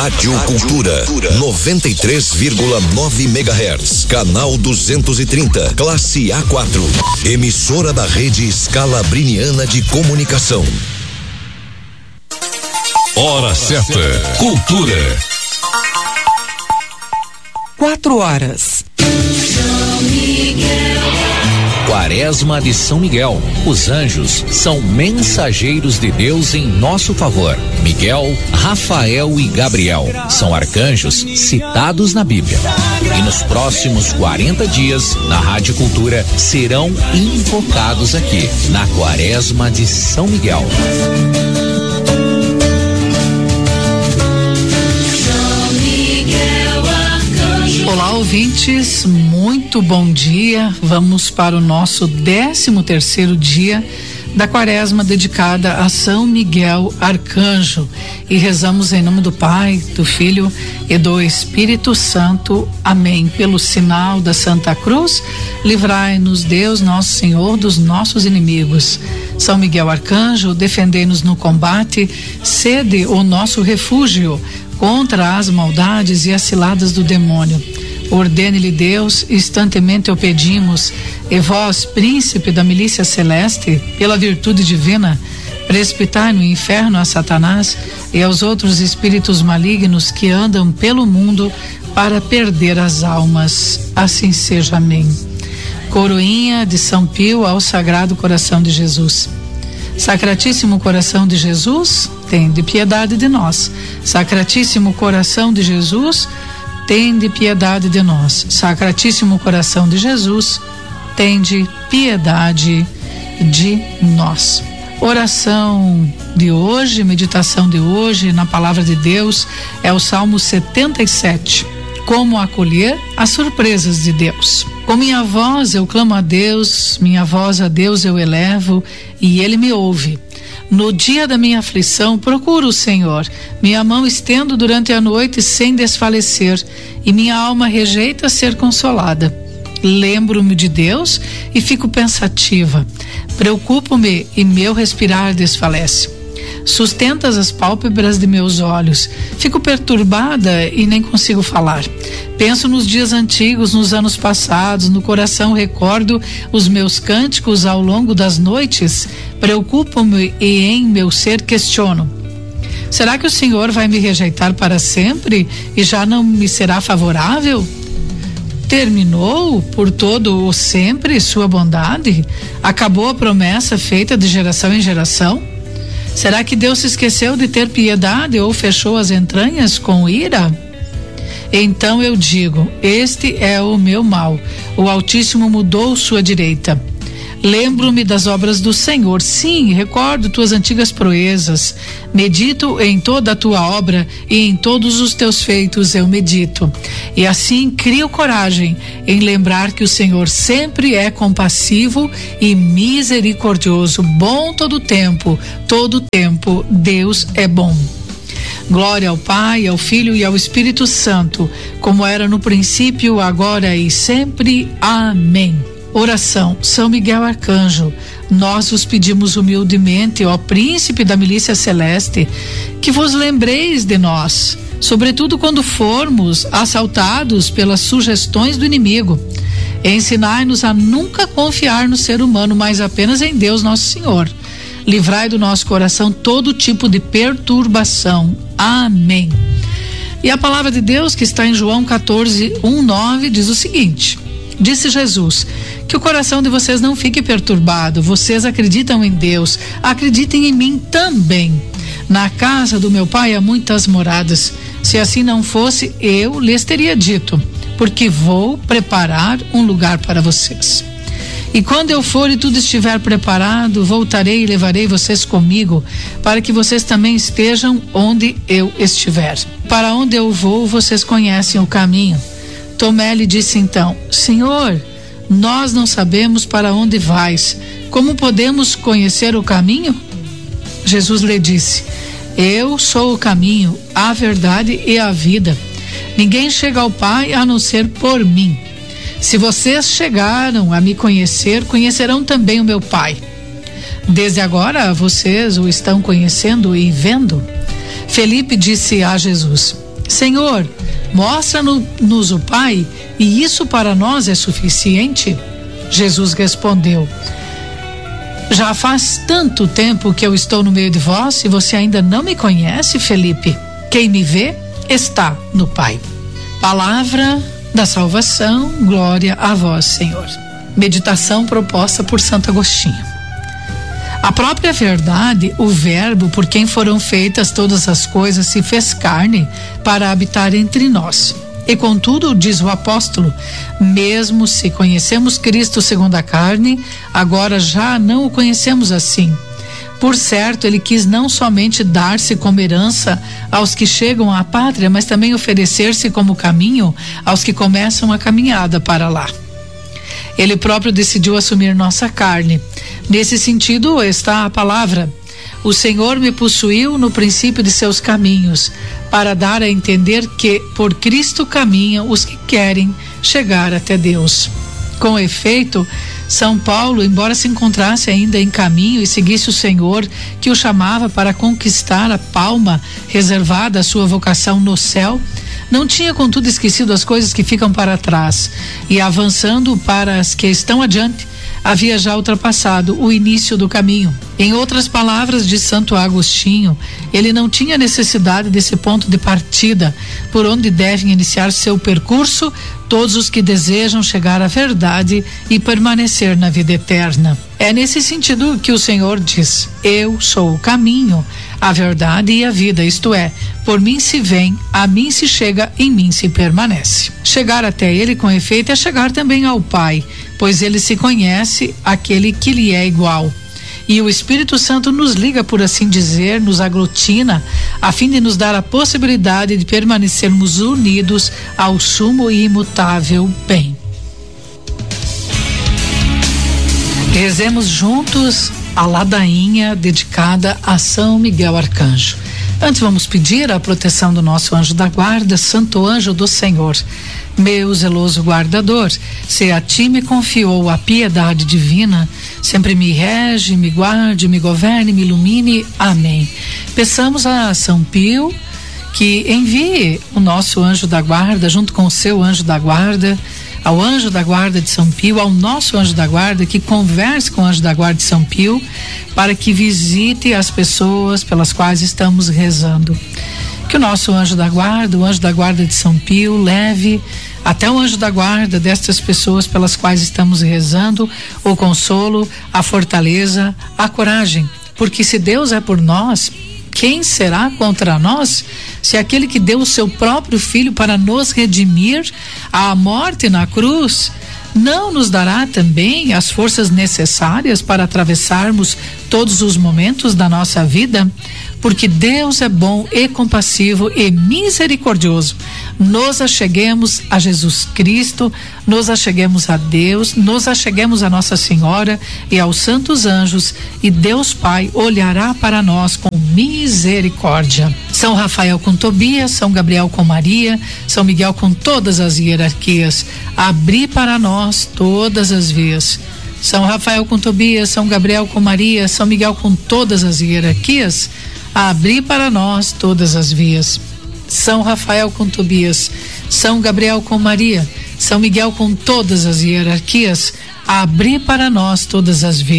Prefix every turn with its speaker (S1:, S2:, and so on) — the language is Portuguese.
S1: Rádio Cultura 93,9 MHz, canal 230, classe A4, emissora da rede Scalabriniana de Comunicação. Hora certa, cultura.
S2: 4 horas.
S3: Quaresma de São Miguel. Os anjos são mensageiros de Deus em nosso favor. Miguel, Rafael e Gabriel são arcanjos citados na Bíblia. E nos próximos 40 dias, na Rádio Cultura, serão invocados aqui, na Quaresma de São Miguel.
S2: Olá, ouvintes, muito bom dia. Vamos para o nosso 13º dia da Quaresma dedicada a São Miguel Arcanjo e rezamos em nome do Pai, do Filho e do Espírito Santo. Amém. Pelo sinal da Santa Cruz, livrai-nos Deus nosso Senhor dos nossos inimigos. São Miguel Arcanjo, defendei-nos no combate, sede o nosso refúgio contra as maldades e as ciladas do demônio. Ordene-lhe Deus, instantemente o pedimos, e vós, príncipe da milícia celeste, pela virtude divina, precipitai no inferno a Satanás e aos outros espíritos malignos que andam pelo mundo para perder as almas. Assim seja. Amém. Coroinha de São Pio ao Sagrado Coração de Jesus. Sacratíssimo Coração de Jesus, tende piedade de nós. Sacratíssimo Coração de Jesus, tende piedade de nós. Sacratíssimo Coração de Jesus, tende piedade de nós. Oração de hoje, meditação de hoje na Palavra de Deus é o Salmo 77. Como acolher as surpresas de Deus. Com minha voz eu clamo a Deus, minha voz a Deus eu elevo e Ele me ouve. No dia da minha aflição procuro o Senhor, minha mão estendo durante a noite sem desfalecer e minha alma rejeita ser consolada. Lembro-me de Deus e fico pensativa, preocupo-me e meu respirar desfalece. Sustentas as pálpebras de meus olhos, fico perturbada e nem consigo falar. Penso nos dias antigos, nos anos passados, no coração recordo os meus cânticos ao longo das noites, preocupo-me e em meu ser questiono. Será que o Senhor vai me rejeitar para sempre e já não me será favorável? Terminou por todo o sempre sua bondade? Acabou a promessa feita de geração em geração? Será que Deus se esqueceu de ter piedade ou fechou as entranhas com ira? Então eu digo, este é o meu mal, o Altíssimo mudou sua direita. Lembro-me das obras do Senhor, sim, recordo tuas antigas proezas. Medito em toda a tua obra e em todos os teus feitos eu medito. E assim crio coragem em lembrar que o Senhor sempre é compassivo e misericordioso, bom todo tempo, Deus é bom. Glória ao Pai, ao Filho e ao Espírito Santo, como era no princípio, agora e sempre. Amém. Oração. São Miguel Arcanjo, nós vos pedimos humildemente, ó príncipe da milícia celeste, que vos lembreis de nós, sobretudo quando formos assaltados pelas sugestões do inimigo. Ensinai-nos a nunca confiar no ser humano, mas apenas em Deus nosso Senhor. Livrai do nosso coração todo tipo de perturbação. Amém. E a palavra de Deus que está em João 14:1-9 diz o seguinte: disse Jesus, que o coração de vocês não fique perturbado, vocês acreditam em Deus, acreditem em mim também. Na casa do meu Pai há muitas moradas, se assim não fosse, eu lhes teria dito, porque vou preparar um lugar para vocês. E quando eu for e tudo estiver preparado, voltarei e levarei vocês comigo, para que vocês também estejam onde eu estiver. Para onde eu vou, vocês conhecem o caminho. Tomé lhe disse então, Senhor, nós não sabemos para onde vais, como podemos conhecer o caminho? Jesus lhe disse, eu sou o caminho, a verdade e a vida. Ninguém chega ao Pai a não ser por mim. Se vocês chegaram a me conhecer, conhecerão também o meu Pai. Desde agora vocês o estão conhecendo e vendo. Felipe disse a Jesus, Senhor, mostra-nos o Pai, e isso para nós é suficiente? Jesus respondeu: já faz tanto tempo que eu estou no meio de vós e você ainda não me conhece, Felipe? Quem me vê está no Pai. Palavra da salvação, glória a vós, Senhor. Meditação proposta por Santo Agostinho. A própria verdade, o Verbo, por quem foram feitas todas as coisas, se fez carne para habitar entre nós. E contudo, diz o apóstolo, mesmo se conhecemos Cristo segundo a carne, agora já não o conhecemos assim. Por certo, ele quis não somente dar-se como herança aos que chegam à pátria, mas também oferecer-se como caminho aos que começam a caminhada para lá. Ele próprio decidiu assumir nossa carne. Nesse sentido está a palavra: o Senhor me possuiu no princípio de seus caminhos, para dar a entender que por Cristo caminham os que querem chegar até Deus. Com efeito, São Paulo, embora se encontrasse ainda em caminho e seguisse o Senhor, que o chamava para conquistar a palma reservada à sua vocação no céu, não tinha contudo esquecido as coisas que ficam para trás, e avançando para as que estão adiante, havia já ultrapassado o início do caminho. Em outras palavras de Santo Agostinho, ele não tinha necessidade desse ponto de partida, por onde devem iniciar seu percurso todos os que desejam chegar à verdade e permanecer na vida eterna. É nesse sentido que o Senhor diz: eu sou o caminho, a verdade e a vida, isto é, por mim se vem, a mim se chega, em mim se permanece. Chegar até ele, com efeito, é chegar também ao Pai, pois ele se conhece aquele que lhe é igual. E o Espírito Santo nos liga, por assim dizer, nos aglutina, a fim de nos dar a possibilidade de permanecermos unidos ao sumo e imutável bem. Rezemos juntos a ladainha dedicada a São Miguel Arcanjo. Antes vamos pedir a proteção do nosso anjo da guarda, Santo Anjo do Senhor. Meu zeloso guardador, se a ti me confiou a piedade divina, sempre me rege, me guarde, me governe, me ilumine. Amém. Peçamos a São Pio que envie o nosso anjo da guarda, junto com o seu anjo da guarda, ao anjo da guarda de São Pio, ao nosso anjo da guarda, que converse com o anjo da guarda de São Pio, para que visite as pessoas pelas quais estamos rezando. Que o nosso anjo da guarda, o anjo da guarda de São Pio, leve até o anjo da guarda destas pessoas pelas quais estamos rezando o consolo, a fortaleza, a coragem. Porque se Deus é por nós, quem será contra nós? Se aquele que deu o seu próprio filho para nos redimir à morte na cruz não nos dará também as forças necessárias para atravessarmos todos os momentos da nossa vida? Porque Deus é bom e compassivo e misericordioso. Nos acheguemos a Jesus Cristo, nos acheguemos a Deus, nos acheguemos a Nossa Senhora e aos santos anjos, e Deus Pai olhará para nós com misericórdia. São Rafael com Tobias, São Gabriel com Maria, São Miguel com todas as hierarquias, abri para nós todas as vias. São Rafael com Tobias, São Gabriel com Maria, São Miguel com todas as hierarquias, abri para nós todas as vias. São Rafael com Tobias, São Gabriel com Maria, São Miguel com todas as hierarquias, abri para nós todas as vias.